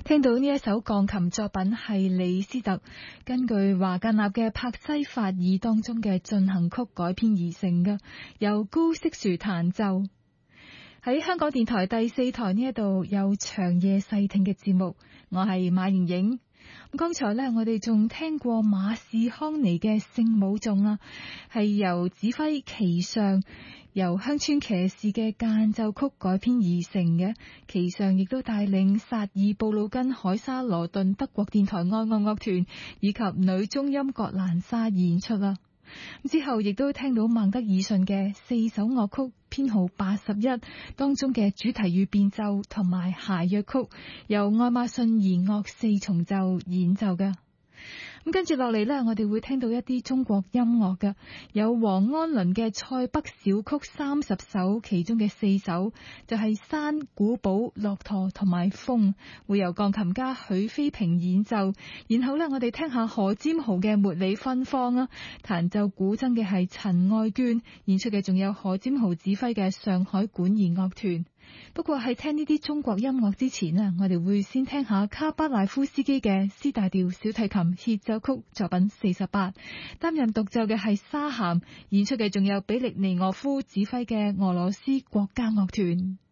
聽到呢一首鋼琴作品係李斯特根據華格納嘅帕西法爾當中嘅進行曲改編而成嘅，由高色樹彈奏。喺香港電台第4台呢一度有長夜細聽嘅節目，我係馬瑩瑩。剛才呢，我哋仲聽過馬士康尼嘅聖母頌啊，係由指揮奇上由鄉村騎士嘅間奏曲改編而成嘅。奇上亦都帶領薩爾布魯根海沙羅頓德國電台愛樂樂團以及女中音葛蘭莎演出啦。之後亦都聽到孟德爾遜嘅4首樂曲編號81當中嘅主題與變奏同埋諧謔曲，由愛馬遜弦樂4重奏演奏嘅。咁跟住落嚟呢，我哋會聽到一啲中國音樂嘅，有黃安倫嘅塞北小曲30首，其中嘅4首就係山、古堡、駱駝同埋風，會由鋼琴家許飛平演奏。然後呢，我哋聽下何占豪嘅茉莉芬芳啊，彈奏古箏嘅係陳愛娟，演出嘅仲有何占豪指揮嘅上海管弦樂團。不過喺聽呢啲中國音樂之前啊，我哋會先聽下卡巴賴夫斯基嘅 C 大調小提琴協奏曲作品48，擔任獨奏嘅係沙咸，演出嘅仲有比利尼俄夫指揮嘅俄羅斯國家樂團。